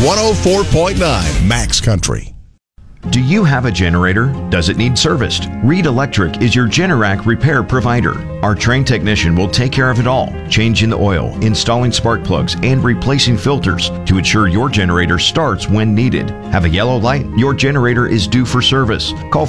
104.9 Max Country. Do you have a generator? Does it need serviced? Reed Electric is your Generac repair provider. Our trained technician will take care of it all, changing the oil, installing spark plugs, and replacing filters to ensure your generator starts when needed. Have a yellow light? Your generator is due for service. Call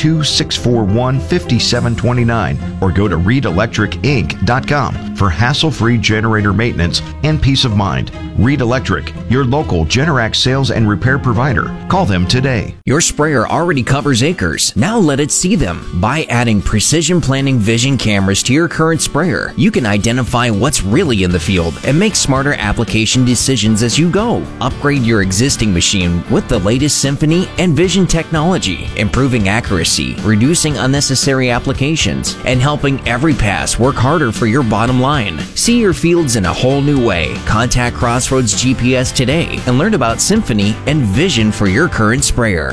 402-641-5729 or go to reedelectricinc.com for hassle-free generator maintenance and peace of mind. Reed Electric, your local Generac sales and repair provider. Call them today. Your sprayer already covers acres. Now let it see them. By adding Precision Planning Vision cameras to your current sprayer, you can identify what's really in the field and make smarter application decisions as you go. Upgrade your existing machine with the latest Symphony and Vision technology, improving accuracy, reducing unnecessary applications, and helping every pass work harder for your bottom line. See your fields in a whole new way. Contact Crossroads GPS today and learn about Symphony and Vision for your current sprayer.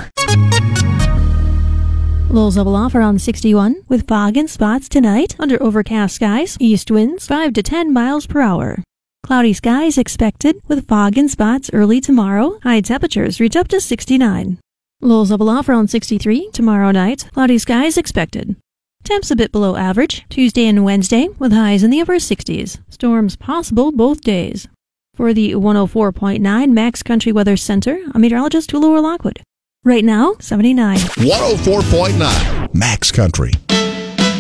Lows level off around 61 with fog and spots tonight under overcast skies. East winds 5 to 10 miles per hour. Cloudy skies expected with fog and spots early tomorrow. High temperatures reach up to 69. Lows level off around 63 tomorrow night. Cloudy skies expected. Temps a bit below average Tuesday and Wednesday with highs in the upper 60s. Storms possible both days. For the 104.9 Max Country Weather Center, I'm meteorologist Hula Lockwood. Right now, 79. 104.9 Max Country.